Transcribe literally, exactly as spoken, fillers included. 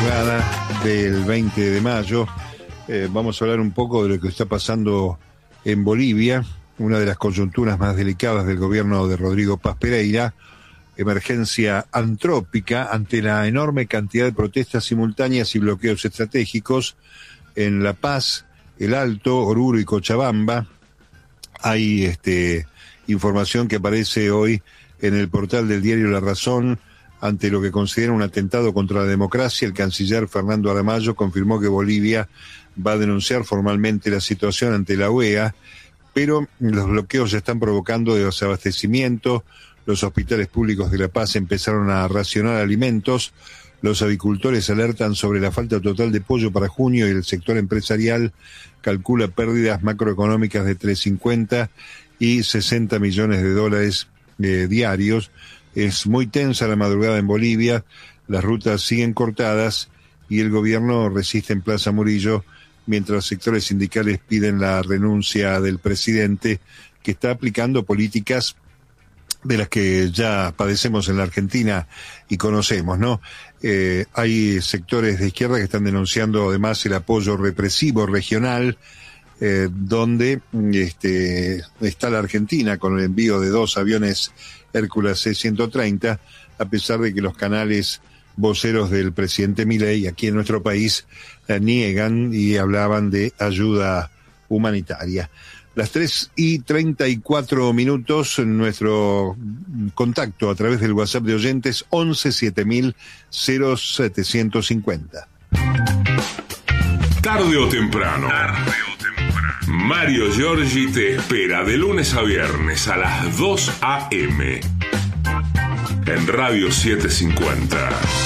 madrugada del veinte de mayo. Eh, vamos a hablar un poco de lo que está pasando en Bolivia, una de las coyunturas más delicadas del gobierno de Rodrigo Paz Pereira, emergencia antrópica ante la enorme cantidad de protestas simultáneas y bloqueos estratégicos en La Paz, El Alto, Oruro y Cochabamba. Hay este, información que aparece hoy en el portal del diario La Razón. Ante lo que considera un atentado contra la democracia, el canciller Fernando Aramayo confirmó que Bolivia va a denunciar formalmente la situación ante la O E A, pero los bloqueos están provocando desabastecimiento. Los hospitales públicos de La Paz empezaron a racionar alimentos. Los avicultores alertan sobre la falta total de pollo para junio y el sector empresarial calcula pérdidas macroeconómicas de entre cincuenta y sesenta millones de dólares eh, diarios. Es muy tensa la madrugada en Bolivia, las rutas siguen cortadas y el gobierno resiste en Plaza Murillo, mientras sectores sindicales piden la renuncia del presidente, que está aplicando políticas de las que ya padecemos en la Argentina y conocemos, ¿no? Eh, hay sectores de izquierda que están denunciando además el apoyo represivo regional, eh, donde este, está la Argentina con el envío de dos aviones Hércules C ciento treinta, a pesar de que los canales voceros del presidente Milei aquí en nuestro país eh, niegan y hablaban de ayuda humanitaria. Las tres y treinta y cuatro minutos, nuestro contacto a través del WhatsApp de oyentes once siete mil cero setecientos cincuenta. Tarde o temprano. Tarde o temprano. Mario Giorgi te espera de lunes a viernes a las dos a eme en Radio setecientos cincuenta.